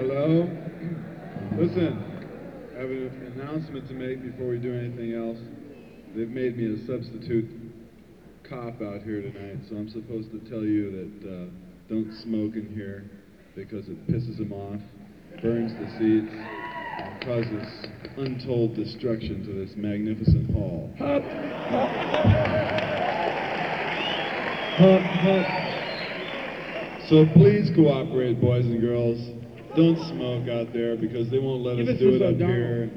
Hello? Listen, I have an announcement to make before we do anything else. They've made me a substitute cop out here tonight, so I'm supposed to tell you that don't smoke in here because it pisses them off, burns the seats, and causes untold destruction to this magnificent hall. Hup! Hup, hup. So please cooperate, boys and girls. Don't smoke out there because they won't let us do it up here.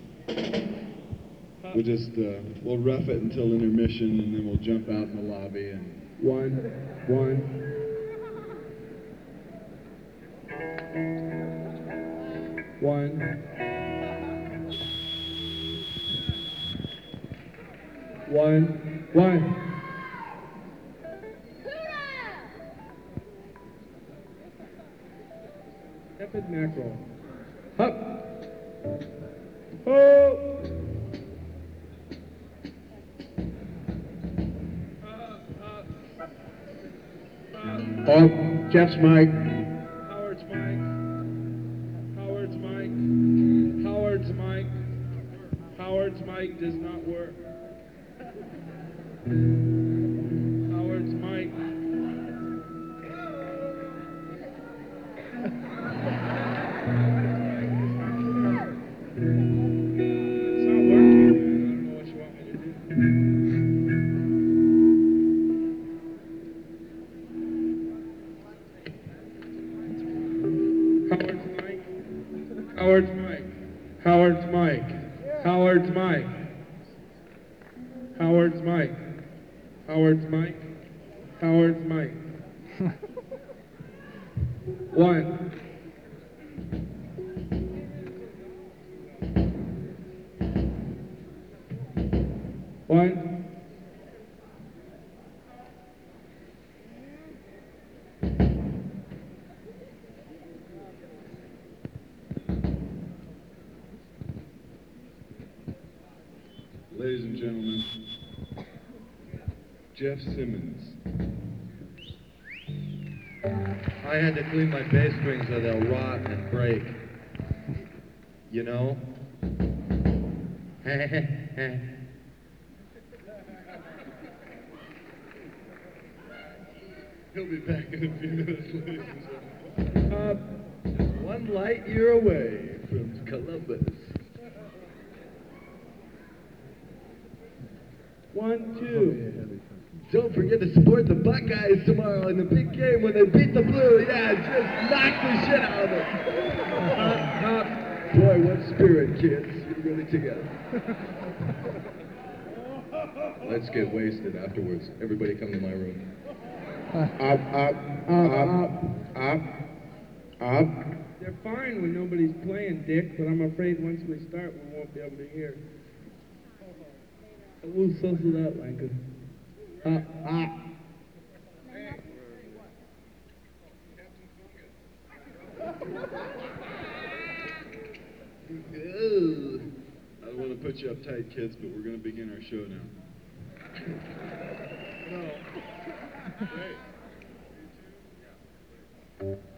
We'll just, we'll rough it until intermission and then we'll jump out in the lobby and... One. Epic mackerel. Hup! Ho! Oh, Jeff's mic. Howard's mic. Howard's mic. Howard's mic. Howard's mic does not work. Howard's mic. It's not working. I don't know what you want me to do. Howard's mic. Howard's mic. Howard's mic. Howard's mic. Howard's mic. Howard's mic. One. Ladies and gentlemen, Jeff Simmons. I had to clean my bass strings or they'll rot and break. You know? He'll be back in a few minutes, ladies and gentlemen. Just 1 light year away from Columbus. 1, 2. Don't forget to support the Buckeyes tomorrow in the big game when they beat the Blue. Yeah, just knock the shit out of them. Boy, what spirit, kids. You're really together. Let's get wasted afterwards. Everybody come to my room. Up. They're fine when nobody's playing, Dick, but I'm afraid once we start, we won't be able to hear. We'll sussle that, Lincoln. I don't want to put you uptight, kids, but we're going to begin our show now. No. Great.